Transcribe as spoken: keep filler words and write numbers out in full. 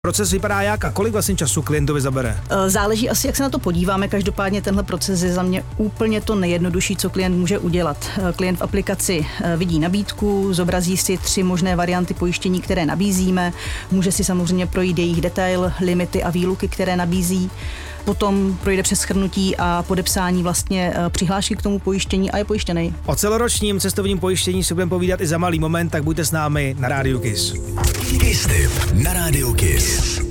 Proces vypadá jak a kolik vlastně času klientovi zabere? Záleží asi, jak se na to podíváme. Každopádně tenhle proces je za mě úplně to nejjednodušší, co klient může udělat. Klient v aplikaci vidí nabídku, zobrazí si tři možné varianty pojištění, které nabízíme. Může si samozřejmě projít jejich detail, limity a výluky, které nabízí. Potom projde přes shrnutí a podepsání vlastně přihlášky k tomu pojištění a je pojištěný. O celoročním cestovním pojištění si budeme povídat i za malý moment, tak buďte s námi na Rádiu Kiss. Kiss Tip na Rádiu Kiss.